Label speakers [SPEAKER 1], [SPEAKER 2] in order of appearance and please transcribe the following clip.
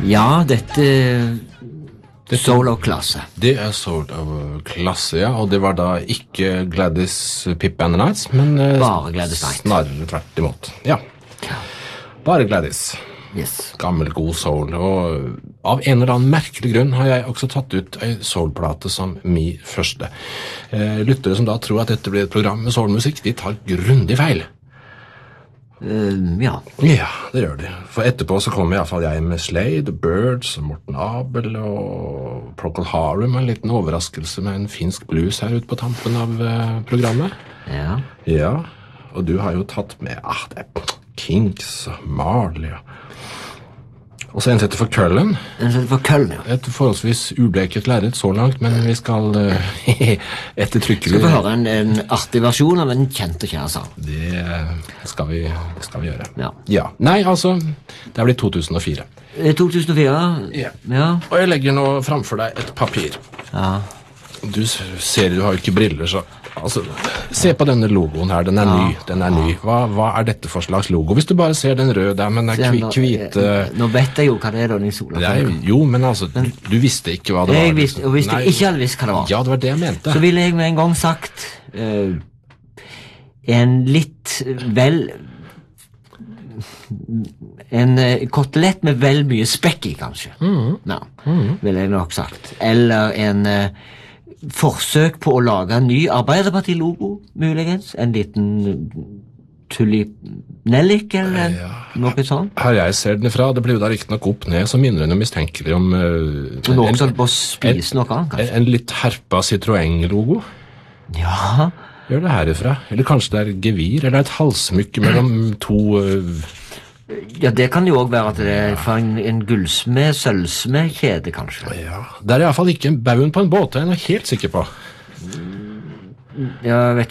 [SPEAKER 1] Ja, dette Soul-klasse.
[SPEAKER 2] Det Soul-klasse, ja, og det var da ikke Gladys Pip and the Knights, men
[SPEAKER 1] Bare Gladys Knight.
[SPEAKER 2] Snarere tvert imot. Ja, bare Gladys.
[SPEAKER 1] Yes.
[SPEAKER 2] Gammel, god soul, og av en eller annen merkelig grunn har jeg også tatt ut en soulplate som min første. Lyttere som da tror at dette blir et program med soulmusikk, de tar grundig feil.
[SPEAKER 1] Ja.
[SPEAKER 2] Ja, det gjør de. For etterpå så kommer i hvert fall jeg med Slade, Birds, Morten Abel og Procol Harum, en liten overraskelse med en finsk blues her ute på tampen av programmet.
[SPEAKER 1] Ja.
[SPEAKER 2] Ja, og du har jo tatt med, det Kinks og Marley og så en setter for Cullen.
[SPEAKER 1] En setter for Cullen, ja.
[SPEAKER 2] Et forholdsvis ubleket lerret så langt, men vi skal ettertrykkelig...
[SPEAKER 1] Skal vi høre en artig versjon av en kjent og kjær sang?
[SPEAKER 2] Det skal vi gjøre.
[SPEAKER 1] Ja.
[SPEAKER 2] Nei, altså, det blitt 2004.
[SPEAKER 1] 2004? Ja.
[SPEAKER 2] Og jeg legger nå framfor deg et papir.
[SPEAKER 1] Ja.
[SPEAKER 2] Du ser, du har jo ikke briller, så... Altså, se på denne logoen her, den er ny. Hva dette for slags logo? Hvis du bare ser den røde der, men den hvite...
[SPEAKER 1] Nå vet jeg jo hva det da, din sola.
[SPEAKER 2] Jo, men altså, du visste ikke hva det var.
[SPEAKER 1] Og hvis jeg ikke hadde visst hva det var,
[SPEAKER 2] ja, det var det jeg mente.
[SPEAKER 1] så ville jeg med en gang sagt en litt vel... En kotelett med vel mye spekk i, kanskje. Ville jeg nok sagt. Eller en... forsøk på å lage en ny Arbeiderparti-logo, muligens. En liten tulip-nellik, eller noe sånt.
[SPEAKER 2] Her jeg ser den ifra, det blir jo da riktig nok opp ned, så minner den mistenkelig om...
[SPEAKER 1] noen som på å spise noe annet, kanskje.
[SPEAKER 2] En litt herpa Citroën-logo.
[SPEAKER 1] Ja.
[SPEAKER 2] Gjør det herifra. Eller kanskje det gevir, eller et halssmykke mellom to...
[SPEAKER 1] Ja, det kan jo også være at det fra en gullsmed, sølvsmed-kjede, kanskje.
[SPEAKER 2] Ja, det i hvert fall ikke en bauen på en båt, jeg er helt sikker på.
[SPEAKER 1] Ja, vet